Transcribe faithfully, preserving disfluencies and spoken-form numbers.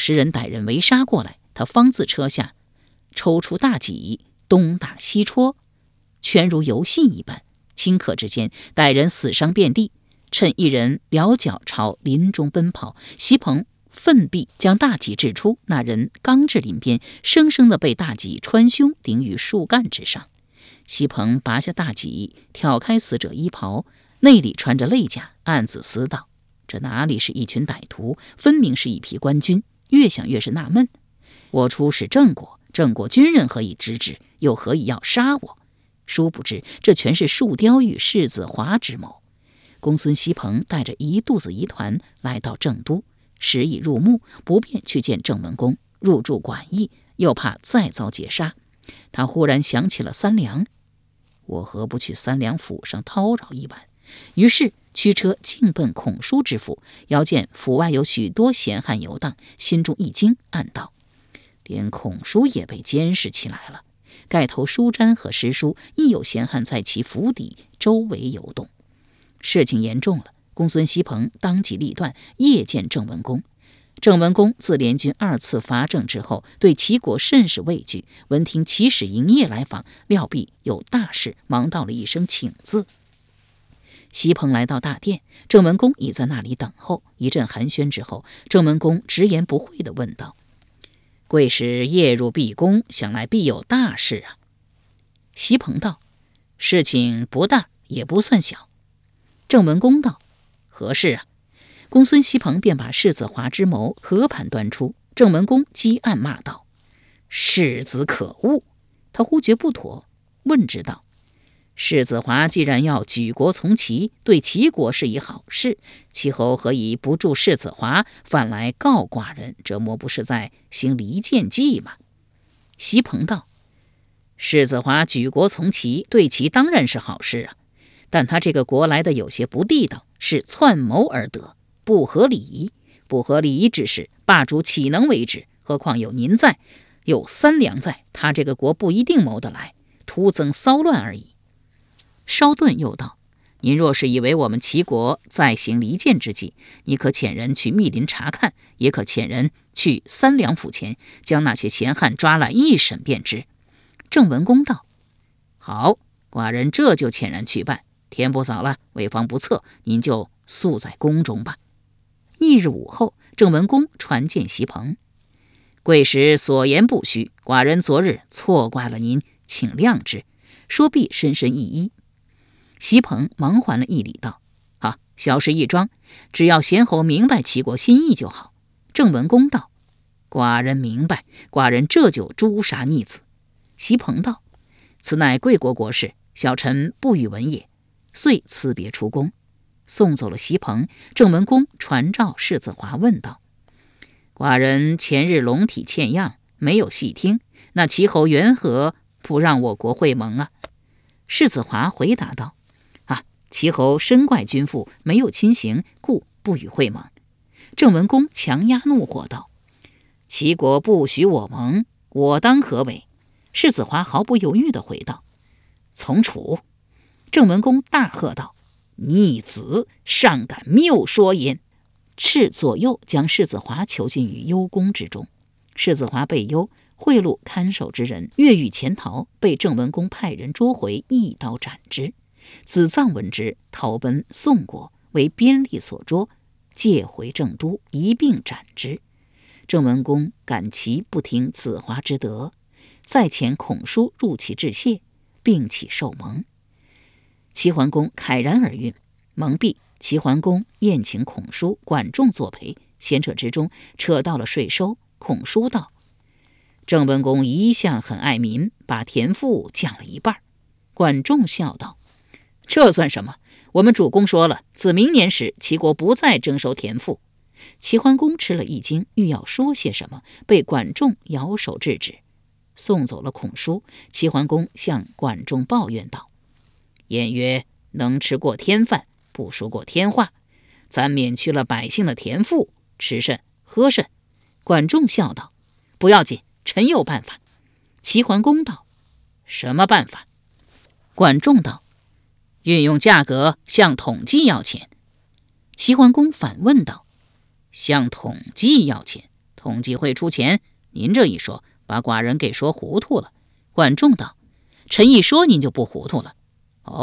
十人歹人围杀过来，他方自车下抽出大戟，东打西戳，全如游戏一般。顷刻之间，歹人死伤遍地。趁一人撩脚朝林中奔跑，席鹏奋臂将大戟掷出，那人刚至林边，生生地被大戟穿胸顶于树干之上。席鹏拔下大戟，挑开死者衣袍，内里穿着肋甲，暗自思道：这哪里是一群歹徒，分明是一批官军。越想越是纳闷，我出使郑国，郑国军人何以知之，又何以要杀我？殊不知这全是树雕与世子华之谋。公孙锡鹏带着一肚子疑团来到郑都，时已入暮，不便去见郑文公，入住馆驿，又怕再遭劫杀。他忽然想起了三梁，我何不去三梁府上叨扰一晚？于是驱车径奔孔叔之府，遥见府外有许多闲汉游荡，心中一惊，暗道：连孔叔也被监视起来了。盖头书瞻和诗书亦有闲汉在其府邸周围游动。事情严重了，公孙锡鹏当机立断，夜见郑文公。郑文公自联军二次伐郑之后，对齐国甚是畏惧，闻听齐使营夜来访，料必有大事，忙道了一声请字。锡鹏来到大殿，郑文公已在那里等候。一阵寒暄之后，郑文公直言不讳地问道：贵使夜入毕宫，想来必有大事啊。锡鹏道：事情不大，也不算小。郑文公道：何事啊？公孙锡鹏便把世子华之谋和盘端出。郑文公激暗骂道：世子可恶！他忽觉不妥，问之道：世子华既然要举国从齐，对齐国是一好事，齐侯何以不助世子华，反来告寡人？这莫不是在行离间计吗？锡鹏道：世子华举国从齐，对齐当然是好事啊，但他这个国来的有些不地道，是篡谋而得，不合理。不合理之事，霸主岂能为之？何况有您在，有三梁在，他这个国不一定谋得来，徒增骚乱而已。稍顿又道：您若是以为我们齐国在行离间之计，你可遣人去密林查看，也可遣人去三梁府前，将那些闲汉抓来一审便知。郑文公道：好，寡人这就遣人去办。天不早了，为防不测，您就宿在宫中吧。翌日午后，郑文公传见锡鹏：贵使所言不虚，寡人昨日错怪了您，请谅之。说毕，深深一揖。锡鹏忙还了一礼，道：好，小事一桩，只要贤侯明白齐国心意就好。郑文公道：寡人明白，寡人这就诛杀逆子。锡鹏道：此乃贵国国事，小臣不与闻也。遂辞别出宫。送走了锡鹏，郑文公传召世子华问道：寡人前日龙体欠样，没有细听，那齐侯缘何不让我国会盟啊？世子华回答道：啊，齐侯深怪君父没有亲行，故不与会盟。郑文公强压怒火道：齐国不许我盟，我当何为？世子华毫不犹豫地回道：从楚。郑文公大喝道：逆子，尚敢谬说焉！斥左右将世子华囚禁于幽宫之中。世子华被幽，贿赂看守之人越狱潜逃，被郑文公派人捉回，一刀斩之。子臧闻之，逃奔宋国，为边吏所捉，借回郑都，一并斩之。郑文公感其不听子华之德，再遣孔叔入其致谢，并起受盟。齐桓公慨然而运，蒙蔽，齐桓公宴请孔叔、管仲作陪，闲扯之中扯到了税收。孔叔道：郑文公一向很爱民，把田赋降了一半。管仲笑道：这算什么？我们主公说了，自明年始，齐国不再征收田赋。齐桓公吃了一惊，欲要说些什么，被管仲摇手制止。送走了孔叔，齐桓公向管仲抱怨道：言曰能吃过天饭，不说过天话，咱免去了百姓的田赋，吃甚喝甚。管仲笑道：不要紧，臣有办法。齐桓公道：什么办法？管仲道：运用价格向统计要钱。齐桓公反问道：向统计要钱？ 统计会出钱，您这一说，把寡人给说糊涂了。”管仲道：“臣一说，您就不糊涂了。